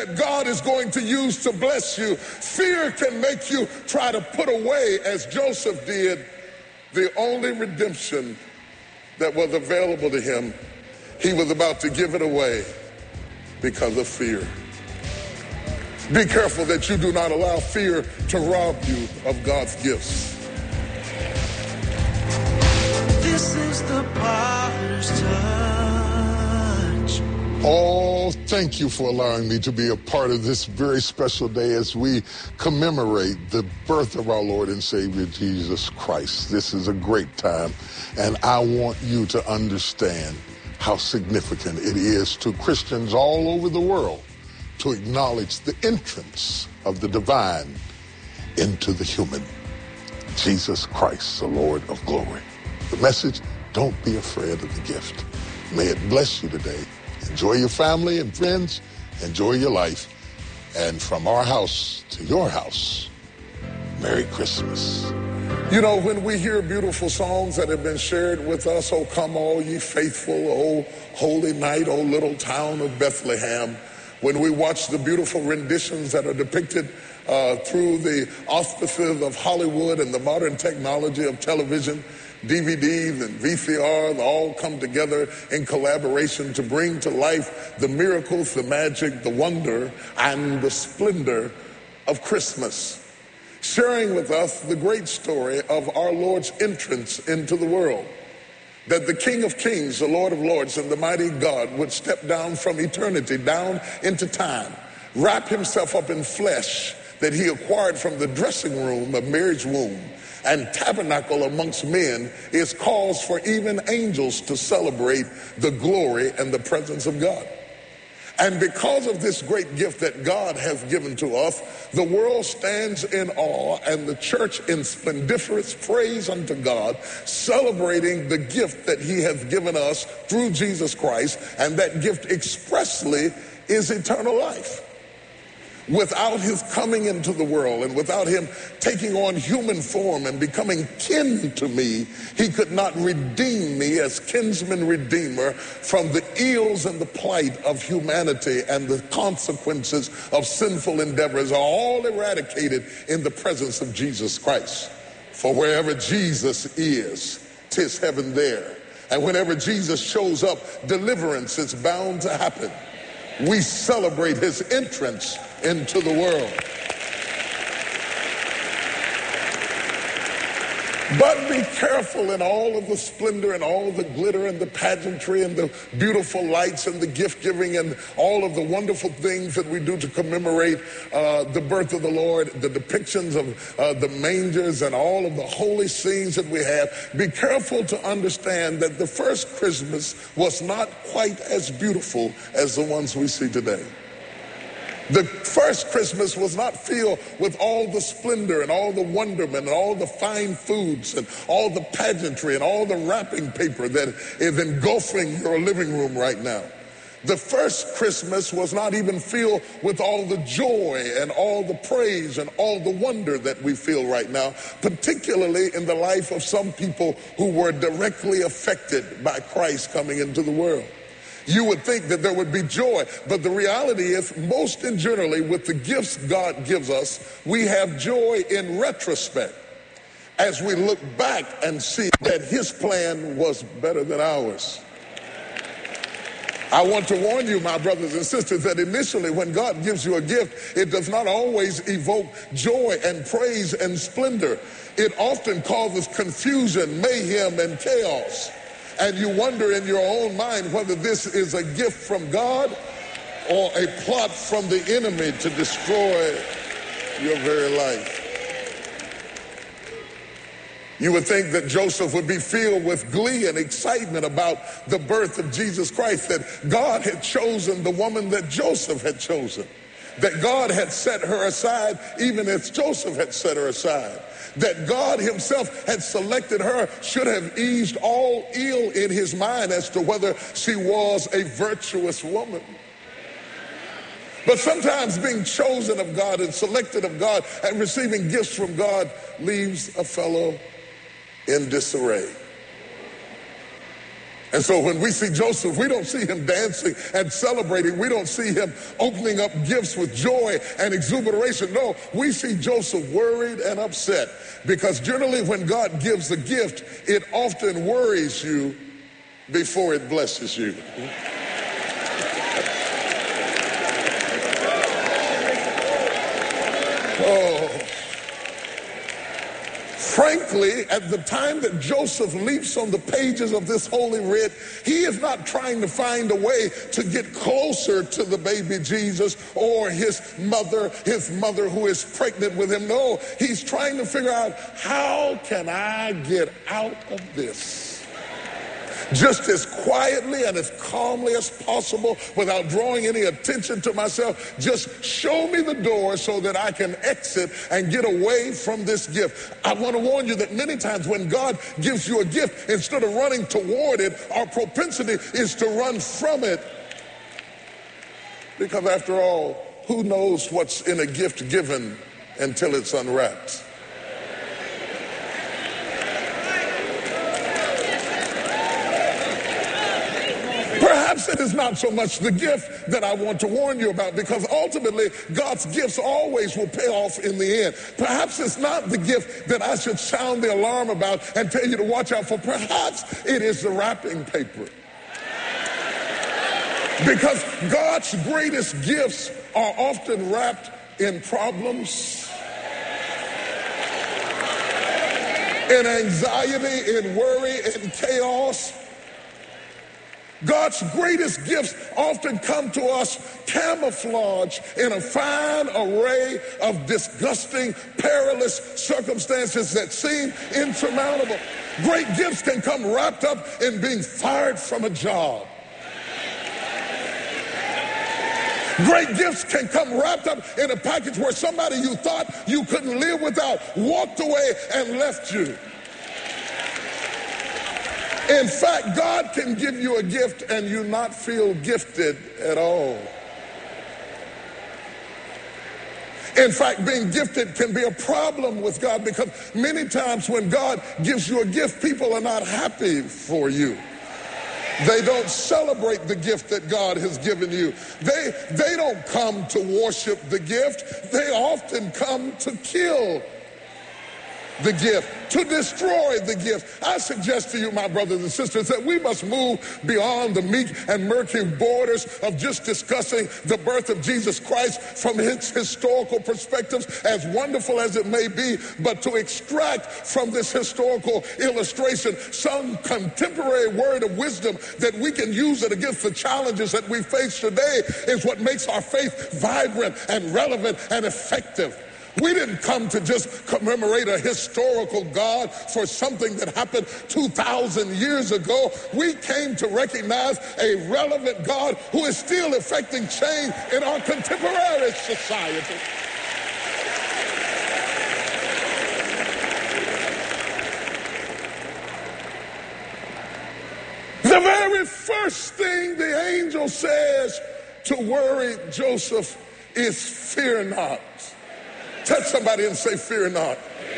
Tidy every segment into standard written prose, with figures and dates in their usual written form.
that God is going to use to bless you. Fear can make you try to put away, as Joseph did, the only redemption that was available to him. He was about to give it away because of fear. Be careful that you do not allow fear to rob you of God's gifts. This is the Potter's Touch. Oh, thank you for allowing me to be a part of this very special day as we commemorate the birth of our Lord and Savior, Jesus Christ. This is a great time, and I want you to understand how significant it is to Christians all over the world to acknowledge the entrance of the divine into the human, Jesus Christ, the Lord of glory. The message, don't be afraid of the gift. May it bless you today. Enjoy your family and friends. Enjoy your life. And from our house to your house, Merry Christmas. You know, when we hear beautiful songs that have been shared with us, "Oh, come all ye faithful, oh, holy night, oh, little town of Bethlehem," when we watch the beautiful renditions that are depicted through the auspices of Hollywood and the modern technology of television, DVDs and VCRs all come together in collaboration to bring to life the miracles, the magic, the wonder, and the splendor of Christmas, sharing with us the great story of our Lord's entrance into the world, that the King of Kings, the Lord of Lords, and the mighty God would step down from eternity, down into time, wrap himself up in flesh that he acquired from the dressing room of Mary's womb, and tabernacle amongst men is cause for even angels to celebrate the glory and the presence of God. And because of this great gift that God has given to us, the world stands in awe and the church in splendiferous praise unto God, celebrating the gift that he has given us through Jesus Christ, and that gift expressly is eternal life. Without his coming into the world and without him taking on human form and becoming kin to me, he could not redeem me as kinsman redeemer from the ills and the plight of humanity, and the consequences of sinful endeavors are all eradicated in the presence of Jesus Christ. For wherever Jesus is, 'tis heaven there. And whenever Jesus shows up, deliverance is bound to happen. We celebrate his entrance into the world. But be careful in all of the splendor and all the glitter and the pageantry and the beautiful lights and the gift giving and all of the wonderful things that we do to commemorate the birth of the Lord, the depictions of the mangers and all of the holy scenes that we have. Be careful to understand that the first Christmas was not quite as beautiful as the ones we see today. The first Christmas was not filled with all the splendor and all the wonderment and all the fine foods and all the pageantry and all the wrapping paper that is engulfing your living room right now. The first Christmas was not even filled with all the joy and all the praise and all the wonder that we feel right now, particularly in the life of some people who were directly affected by Christ coming into the world. You would think that there would be joy, but the reality is, most and generally, with the gifts God gives us, we have joy in retrospect as we look back and see that his plan was better than ours. I want to warn you, my brothers and sisters, that initially when God gives you a gift, it does not always evoke joy and praise and splendor. It often causes confusion, mayhem, and chaos. And you wonder in your own mind whether this is a gift from God or a plot from the enemy to destroy your very life. You would think that Joseph would be filled with glee and excitement about the birth of Jesus Christ, that God had chosen the woman that Joseph had chosen, that God had set her aside even as Joseph had set her aside, that God himself had selected her, should have eased all ill in his mind as to whether she was a virtuous woman. But sometimes being chosen of God and selected of God and receiving gifts from God leaves a fellow in disarray. And so when we see Joseph, we don't see him dancing and celebrating. We don't see him opening up gifts with joy and exuberation. No, we see Joseph worried and upset, because generally when God gives a gift, it often worries you before it blesses you. Oh. Frankly, at the time that Joseph leaps on the pages of this holy writ, he is not trying to find a way to get closer to the baby Jesus or his mother who is pregnant with him. No, he's trying to figure out, how can I get out of this? Just as quietly and as calmly as possible, without drawing any attention to myself. Just show me the door so that I can exit and get away from this gift. I want to warn you that many times when God gives you a gift, instead of running toward it, our propensity is to run from it. Because after all, who knows what's in a gift given until it's unwrapped? Perhaps it is not so much the gift that I want to warn you about, because ultimately God's gifts always will pay off in the end. Perhaps it's not the gift that I should sound the alarm about and tell you to watch out for. Perhaps it is the wrapping paper. Because God's greatest gifts are often wrapped in problems, in anxiety, in worry, in chaos. God's greatest gifts often come to us camouflaged in a fine array of disgusting, perilous circumstances that seem insurmountable. Great gifts can come wrapped up in being fired from a job. Great gifts can come wrapped up in a package where somebody you thought you couldn't live without walked away and left you. In fact, God can give you a gift and you not feel gifted at all. In fact, being gifted can be a problem with God, because many times when God gives you a gift, people are not happy for you. They don't celebrate the gift that God has given you. They don't come to worship the gift. They often come to kill the gift, to destroy the gift. I suggest to you, my brothers and sisters, that we must move beyond the meek and murky borders of just discussing the birth of Jesus Christ from his historical perspectives, as wonderful as it may be, but to extract from this historical illustration some contemporary word of wisdom that we can use it against the challenges that we face today, is what makes our faith vibrant and relevant and effective. We didn't come to just commemorate a historical God for something that happened 2,000 years ago. We came to recognize a relevant God who is still effecting change in our contemporary society. The very first thing the angel says to worry Joseph is, fear not. Touch somebody and say, fear not.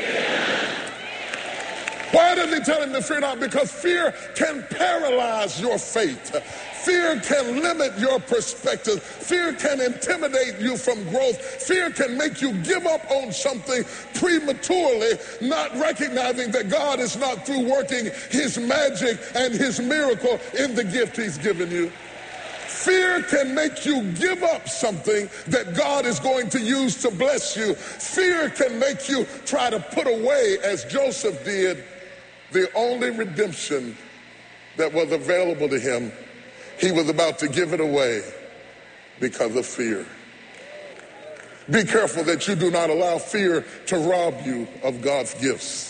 Why does he tell him to fear not? Because fear can paralyze your faith. Fear can limit your perspective. Fear can intimidate you from growth. Fear can make you give up on something prematurely, not recognizing that God is not through working his magic and his miracle in the gift he's given you. Fear can make you give up something that God is going to use to bless you. Fear can make you try to put away, as Joseph did, the only redemption that was available to him. He was about to give it away because of fear. Be careful that you do not allow fear to rob you of God's gifts.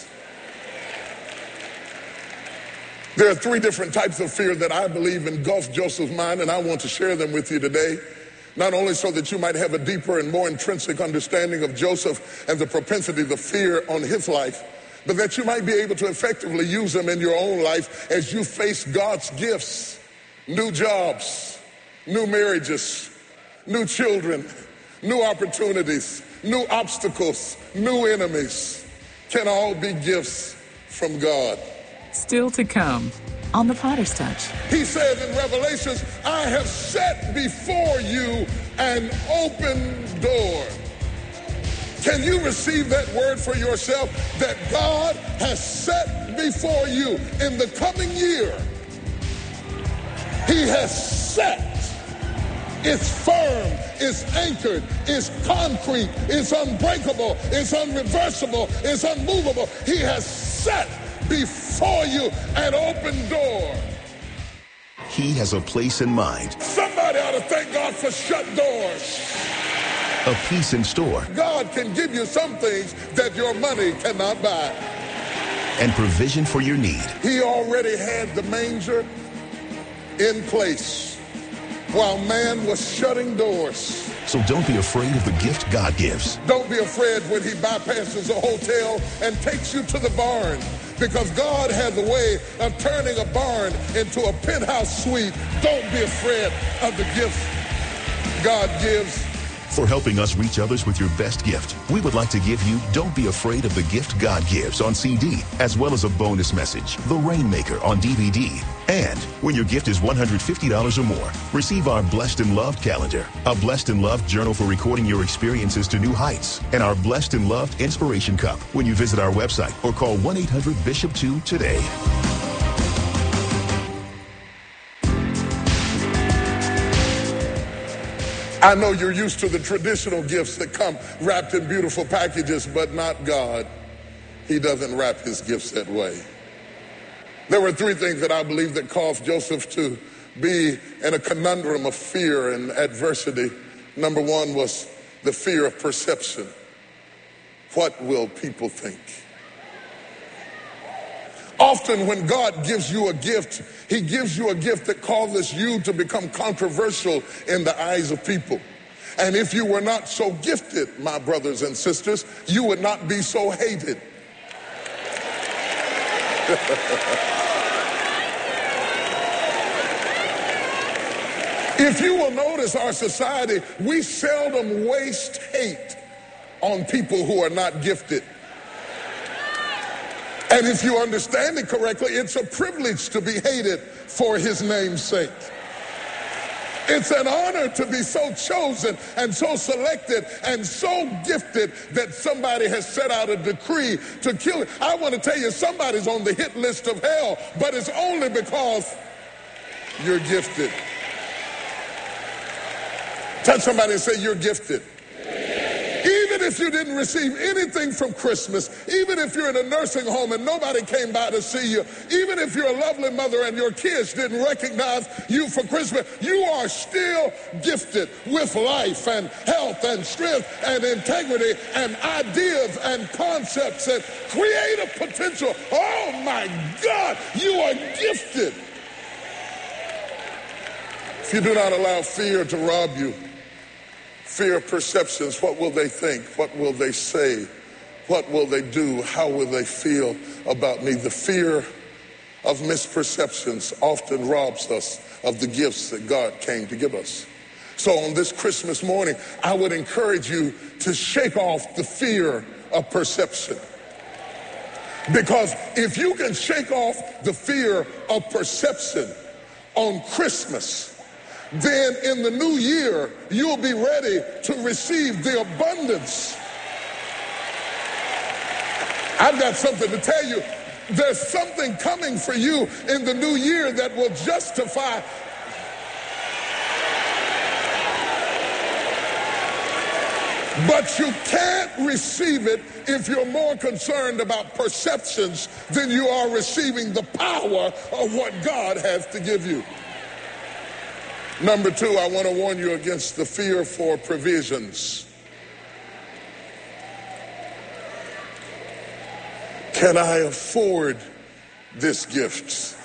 There are three different types of fear that I believe engulf Joseph's mind, and I want to share them with you today. Not only so that you might have a deeper and more intrinsic understanding of Joseph and the propensity, the fear on his life, but that you might be able to effectively use them in your own life as you face God's gifts. New jobs, new marriages, new children, new opportunities, new obstacles, new enemies can all be gifts from God. Still to come, on the Potter's Touch. He says in Revelations, I have set before you an open door. Can you receive that word for yourself? That God has set before you in the coming year. He has set. It's firm, it's anchored, it's concrete, it's unbreakable, it's unreversible, it's unmovable. He has set before you an open door. He has a place in mind. Somebody ought to thank God for shut doors. A peace in store. God can give you some things that your money cannot buy. And provision for your need. He already had the manger in place while man was shutting doors. So don't be afraid of the gift God gives. Don't be afraid when he bypasses a hotel and takes you to the barn, because God has a way of turning a barn into a penthouse suite. Don't be afraid of the gifts God gives. For helping us reach others with your best gift, we would like to give you Don't Be Afraid of the Gift God Gives on CD, as well as a bonus message, The Rainmaker on DVD. And when your gift is $150 or more, receive our Blessed and Loved calendar, a Blessed and Loved journal for recording your experiences to new heights, and our Blessed and Loved Inspiration Cup when you visit our website or call 1-800-BISHOP2 today. I know you're used to the traditional gifts that come wrapped in beautiful packages, but not God. He doesn't wrap his gifts that way. There were three things that I believe that caused Joseph to be in a conundrum of fear and adversity. Number one was the fear of perception. What will people think? Often when God gives you a gift, he gives you a gift that causes you to become controversial in the eyes of people. And if you were not so gifted, my brothers and sisters, you would not be so hated. If you will notice our society, we seldom waste hate on people who are not gifted. And if you understand it correctly, it's a privilege to be hated for his name's sake. It's an honor to be so chosen and so selected and so gifted that somebody has set out a decree to kill it. I want to tell you, somebody's on the hit list of hell, but it's only because you're gifted. Touch somebody and say, you're gifted. Even if you didn't receive anything from Christmas, even if you're in a nursing home and nobody came by to see you, even if you're a lovely mother and your kids didn't recognize you for Christmas, you are still gifted with life and health and strength and integrity and ideas and concepts and creative potential. Oh my God, you are gifted. If you do not allow fear to rob you, fear of perceptions, what will they think? What will they say? What will they do? How will they feel about me? The fear of misperceptions often robs us of the gifts that God came to give us. So on this Christmas morning, I would encourage you to shake off the fear of perception. Because if you can shake off the fear of perception on Christmas, then in the new year, you'll be ready to receive the abundance. I've got something to tell you. There's something coming for you in the new year that will justify. But you can't receive it if you're more concerned about perceptions than you are receiving the power of what God has to give you. Number two, I want to warn you against the fear for provisions. Can I afford this gift?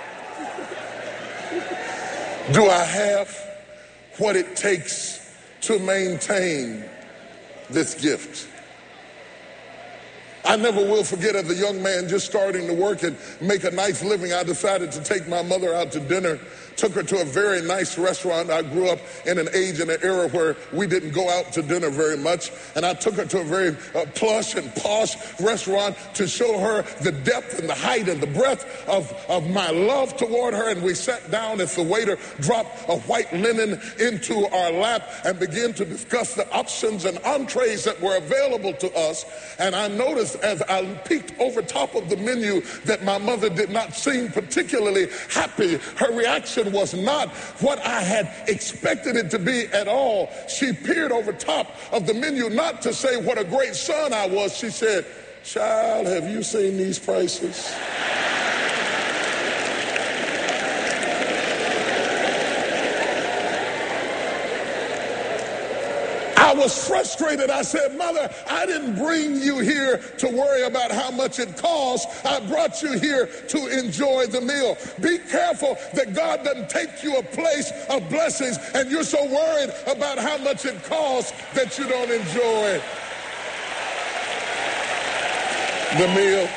Do I have what it takes to maintain this gift? I never will forget, as a young man just starting to work and make a nice living, I decided to take my mother out to dinner took her to a very nice restaurant. I grew up in an age and an era where we didn't go out to dinner very much. And I took her to a very plush and posh restaurant to show her the depth and the height and the breadth of my love toward her. And we sat down as the waiter dropped a white linen into our lap and began to discuss the options and entrees that were available to us. And I noticed as I peeked over top of the menu that my mother did not seem particularly happy. Her reaction was not what I had expected it to be at all. She peered over top of the menu, not to say what a great son I was. She said, "Child, have you seen these prices?" I was frustrated. I said, "Mother, I didn't bring you here to worry about how much it costs. I brought you here to enjoy the meal." Be careful that God doesn't take you a place of blessings and you're so worried about how much it costs that you don't enjoy the meal.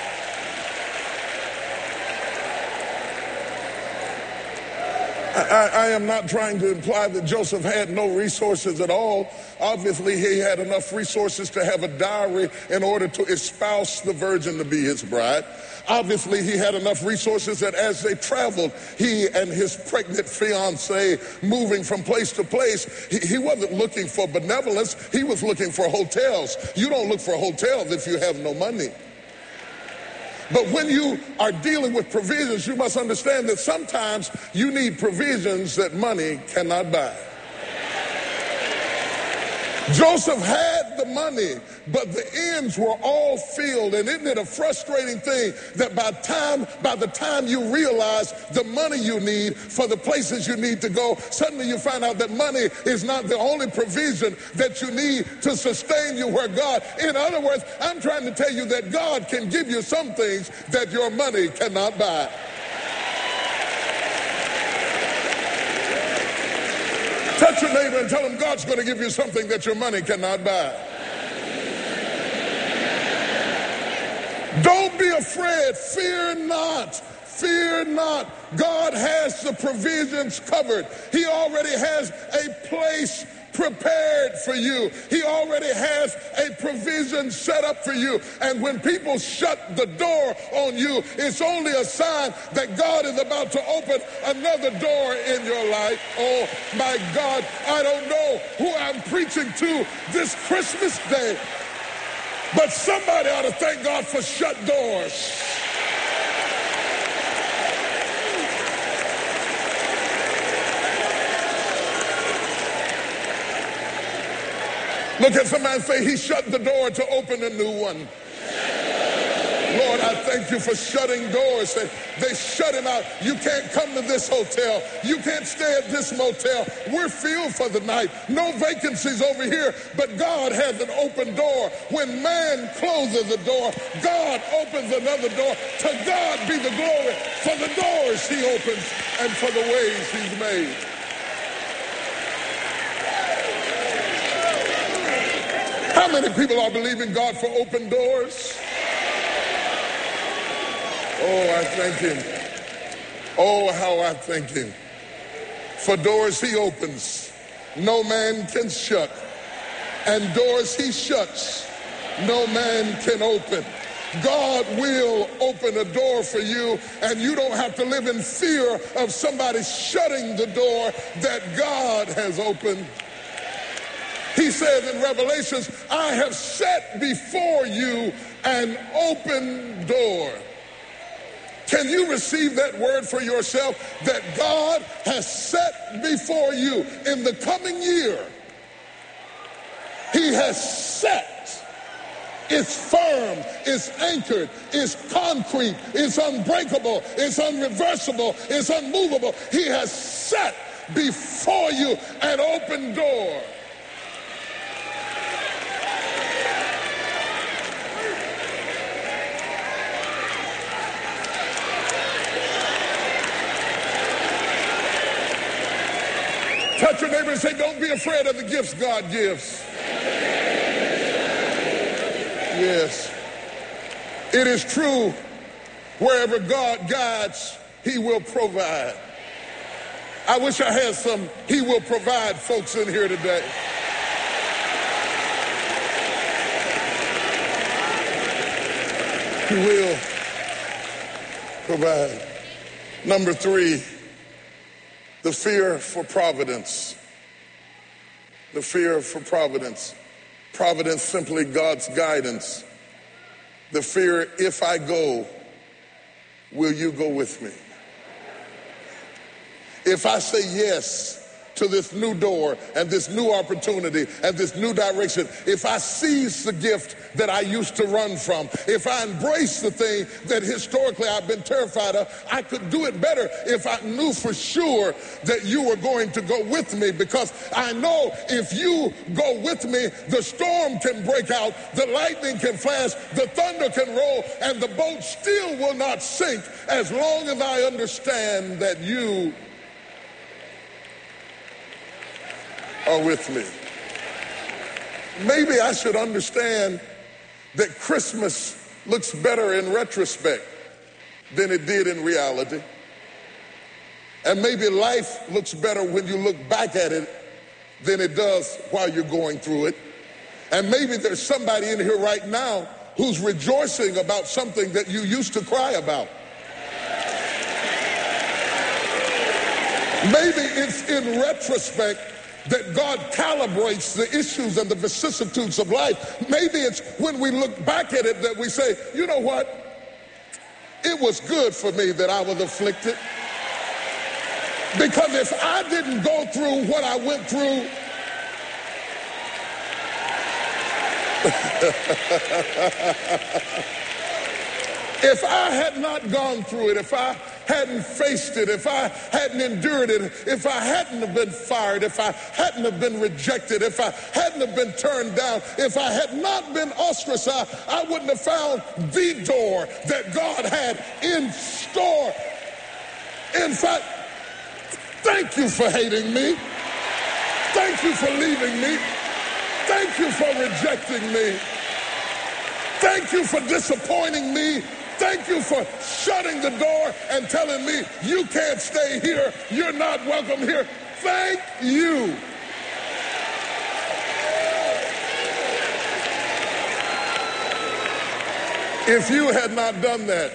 I am not trying to imply that Joseph had no resources at all. Obviously, he had enough resources to have a dowry in order to espouse the virgin to be his bride. Obviously, he had enough resources that as they traveled, he and his pregnant fiancée moving from place to place, he wasn't looking for benevolence. He was looking for hotels. You don't look for hotels if you have no money. But when you are dealing with provisions, you must understand that sometimes you need provisions that money cannot buy. Joseph had the money, but the ends were all filled. And isn't it a frustrating thing that by the time you realize the money you need for the places you need to go, suddenly you find out that money is not the only provision that you need to sustain you where God. In other words, I'm trying to tell you that God can give you some things that your money cannot buy. Touch your neighbor and tell him God's going to give you something that your money cannot buy. Don't be afraid. Fear not. Fear not. God has the provisions covered. He already has a place prepared for you. He already has a provision set up for you. And when people shut the door on you, it's only a sign that God is about to open another door in your life. Oh my God, I don't know who I'm preaching to this Christmas day, but somebody ought to thank God for shut doors. Look at somebody and say, he shut the door to open a new one. Lord, I thank you for shutting doors. They shut him out. You can't come to this hotel. You can't stay at this motel. We're filled for the night. No vacancies over here. But God has an open door. When man closes a door, God opens another door. To God be the glory for the doors he opens and for the ways he's made. How many people are believing God for open doors? Oh, I thank him. Oh, how I thank him. For doors he opens, no man can shut. And doors he shuts, no man can open. God will open a door for you, and you don't have to live in fear of somebody shutting the door that God has opened. He says in Revelations, I have set before you an open door. Can you receive that word for yourself? That God has set before you in the coming year. He has set. It's firm, it's anchored, it's concrete, it's unbreakable, it's unreversible, it's unmovable. He has set before you an open door. Touch your neighbor and say, don't be afraid of the gifts God gives. Yes. It is true, wherever God guides, he will provide. I wish I had some He will provide folks in here today. He will provide. Number 3, the fear for providence. The fear for providence. Providence, simply God's guidance. The fear, if I go, will you go with me? If I say yes to this new door and this new opportunity and this new direction, if I seize the gift that I used to run from, if I embrace the thing that historically I've been terrified of, I could do it better if I knew for sure that you were going to go with me, because I know if you go with me, the storm can break out, the lightning can flash, the thunder can roll, and the boat still will not sink as long as I understand that you are with me. Maybe I should understand that Christmas looks better in retrospect than it did in reality. And maybe life looks better when you look back at it than it does while you're going through it. And maybe there's somebody in here right now who's rejoicing about something that you used to cry about. Maybe it's in retrospect that God calibrates the issues and the vicissitudes of life. Maybe it's when we look back at it that we say, you know what? It was good for me that I was afflicted. Because if I didn't go through what I went through, if I had not gone through it, if I hadn't faced it, if I hadn't endured it, if I hadn't have been fired, if I hadn't have been rejected, if I hadn't have been turned down, if I had not been ostracized, I wouldn't have found the door that God had in store. In fact, thank you for hating me. Thank you for leaving me. Thank you for rejecting me. Thank you for disappointing me. Thank you for shutting the door and telling me you can't stay here. You're not welcome here. Thank you. If you had not done that,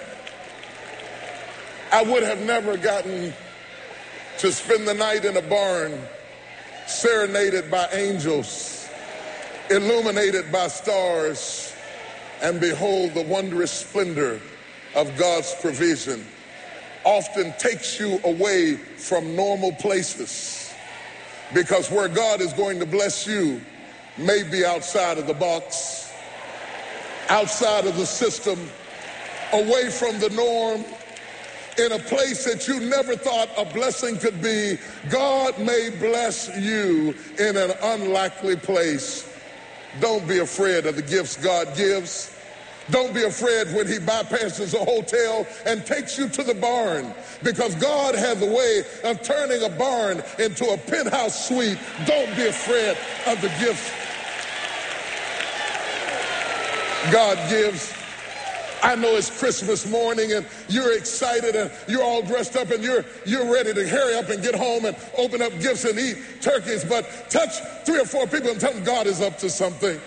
I would have never gotten to spend the night in a barn, serenaded by angels, illuminated by stars, and behold the wondrous splendor of God's provision. Often takes you away from normal places, because where God is going to bless you may be outside of the box, outside of the system, away from the norm, in a place that you never thought a blessing could be. God may bless you in an unlikely place. Don't be afraid of the gifts God gives. Don't be afraid when he bypasses a hotel and takes you to the barn, because God has a way of turning a barn into a penthouse suite. Don't be afraid of the gifts God gives. I know it's Christmas morning and you're excited and you're all dressed up and you're ready to hurry up and get home and open up gifts and eat turkeys, but touch 3 or 4 people and tell them God is up to something.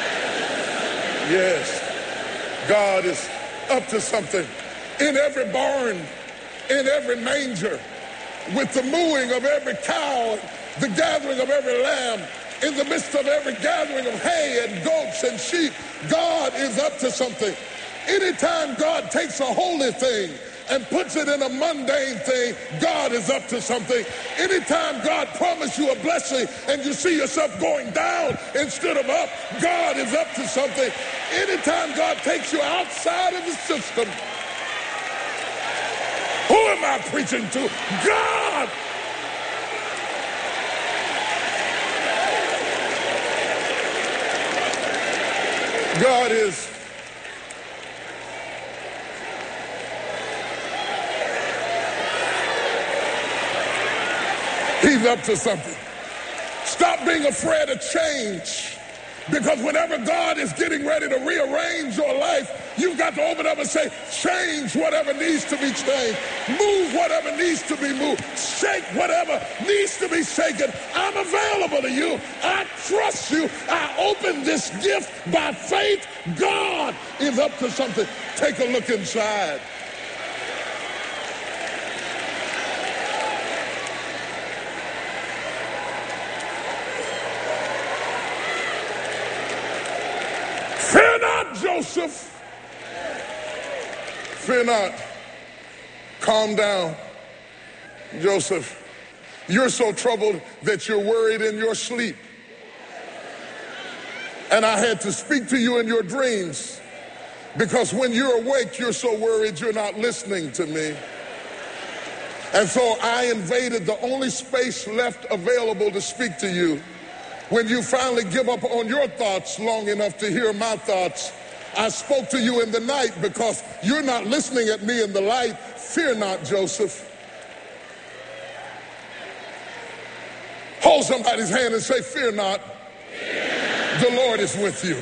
Yes, God is up to something. In every barn, in every manger, with the mooing of every cow, the gathering of every lamb, in the midst of every gathering of hay and goats and sheep, God is up to something. Anytime God takes a holy thing and puts it in a mundane thing, God is up to something. Anytime God promised you a blessing and you see yourself going down instead of up, God is up to something. Anytime God takes you outside of the system, who am I preaching to? God! God is He's up to something. Stop being afraid of change Because whenever God is getting ready to rearrange your life, you've got to open up and say, change whatever needs to be changed. Move whatever needs to be moved. Shake whatever needs to be shaken. I'm available to you. I trust you. I open this gift by faith. God is up to something. Take a look inside. Fear not, Joseph. Fear not. Calm down, Joseph. You're so troubled that you're worried in your sleep. And I had to speak to you in your dreams, because when you're awake, you're so worried you're not listening to me. And so I invaded the only space left available to speak to you. When you finally give up on your thoughts long enough to hear my thoughts, I spoke to you in the night because you're not listening at me in the light. Fear not, Joseph. Hold somebody's hand and say, fear not. The Lord is with you.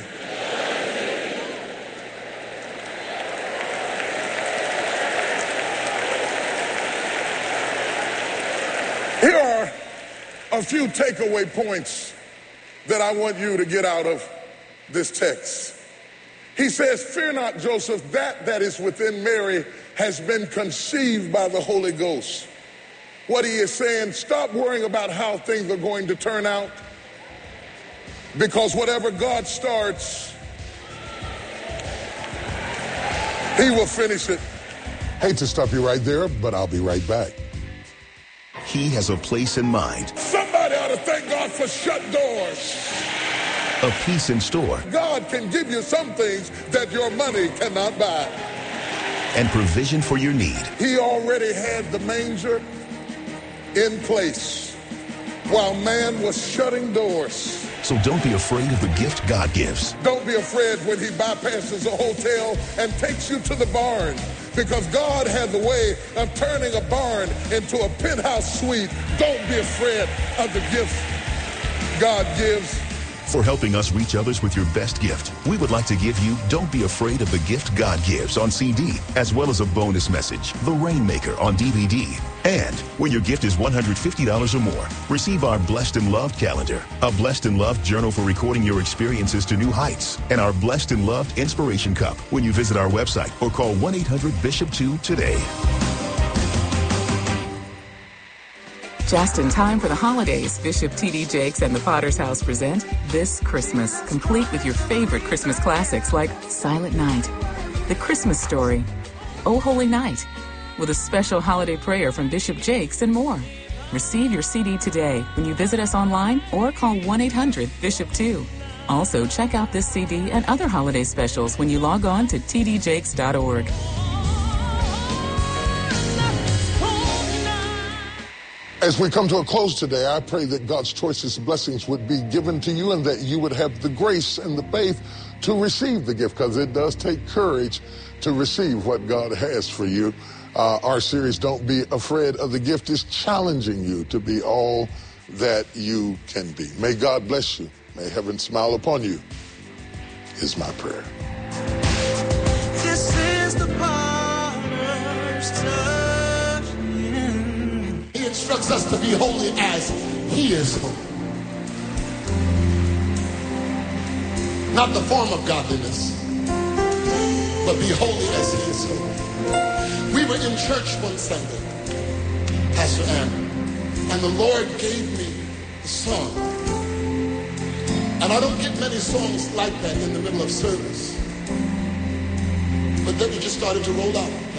Here are a few takeaway points that I want you to get out of this text. He says, fear not, Joseph, that is within Mary has been conceived by the Holy Ghost. What he is saying, stop worrying about how things are going to turn out, because whatever God starts, he will finish it. Hate to stop you right there, but I'll be right back. He has a place in mind. Somebody ought to thank God for shut doors. A peace in store. God can give you some things that your money cannot buy. And provision for your need. He already had the manger in place while man was shutting doors. So don't be afraid of the gift God gives. Don't be afraid when he bypasses a hotel and takes you to the barn, because God has a way of turning a barn into a penthouse suite. Don't be afraid of the gift God gives. For helping us reach others with your best gift, we would like to give you Don't Be Afraid of the Gift God Gives on CD, as well as a bonus message, The Rainmaker on DVD. And when your gift is $150 or more, receive our Blessed and Loved calendar, a Blessed and Loved journal for recording your experiences to new heights, and our Blessed and Loved Inspiration Cup when you visit our website or call 1-800-BISHOP2 today. Just in time for the holidays, Bishop T.D. Jakes and the Potter's House present This Christmas, complete with your favorite Christmas classics like Silent Night, The Christmas Story, O Holy Night, with a special holiday prayer from Bishop Jakes and more. Receive your CD today when you visit us online or call 1-800-BISHOP2. Also, check out this CD and other holiday specials when you log on to tdjakes.org. As we come to a close today, I pray that God's choicest blessings would be given to you and that you would have the grace and the faith to receive the gift, because it does take courage to receive what God has for you. Our series, Don't Be Afraid of the Gift, is challenging you to be all that you can be. May God bless you. May heaven smile upon you, is my prayer. This is the Potter's touch. He instructs us to be holy as he is holy. Not the form of godliness, but be holy as he is holy. We were in church one Sunday, Pastor Aaron, and the Lord gave me a song. And I don't get many songs like that in the middle of service. But then it just started to roll out.